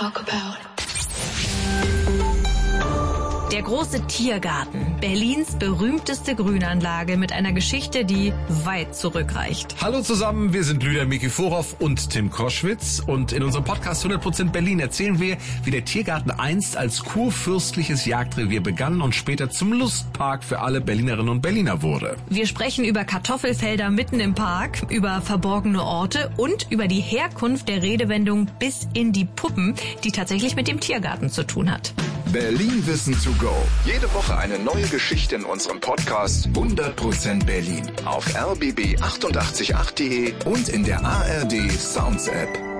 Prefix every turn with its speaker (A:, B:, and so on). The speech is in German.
A: talk about.
B: Der große Tiergarten, Berlins berühmteste Grünanlage mit einer Geschichte, die weit zurückreicht.
C: Hallo zusammen, wir sind Lydia Mikiforov und Tim Kroschwitz und in unserem Podcast 100% Berlin erzählen wir, wie der Tiergarten einst als kurfürstliches Jagdrevier begann und später zum Lustpark für alle Berlinerinnen und Berliner wurde.
B: Wir sprechen über Kartoffelfelder mitten im Park, über verborgene Orte und über die Herkunft der Redewendung bis in die Puppen, die tatsächlich mit dem Tiergarten zu tun hat.
D: Berlin Wissen to go. Jede Woche eine neue Geschichte in unserem Podcast 100% Berlin auf rbb888.de und in der ARD Sounds App.